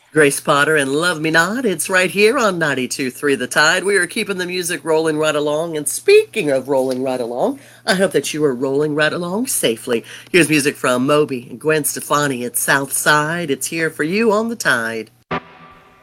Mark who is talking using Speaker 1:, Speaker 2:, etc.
Speaker 1: Grace Potter and Love Me Not. It's right here on 92.3 The Tide. We are keeping the music rolling right along. And speaking of rolling right along, I hope that you are rolling right along safely. Here's music from Moby and Gwen Stefani at Southside. It's here for you on The Tide.